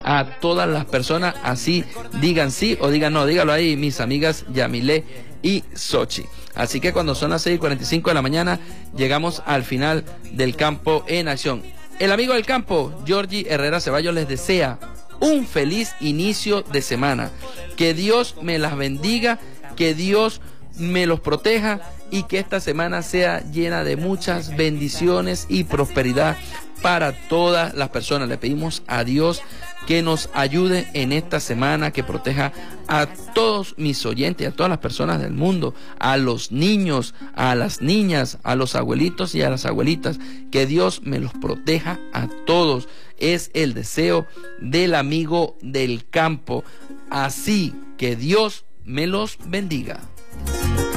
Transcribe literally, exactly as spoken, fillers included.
a todas las personas, así digan sí o digan no. Dígalo ahí, mis amigas Yamile y Xochi. Así que cuando son las seis y cuarenta y cinco de la mañana, llegamos al final del Campo en Acción. El amigo del campo, Georgie Herrera Ceballos, les desea un feliz inicio de semana. Que Dios me las bendiga, que Dios me los proteja y que esta semana sea llena de muchas bendiciones y prosperidad para todas las personas. Le pedimos a Dios que nos ayude en esta semana, que proteja a todos mis oyentes, a todas las personas del mundo, a los niños, a las niñas, a los abuelitos y a las abuelitas. Que Dios me los proteja a todos. Es el deseo del amigo del campo. Así que Dios me los bendiga.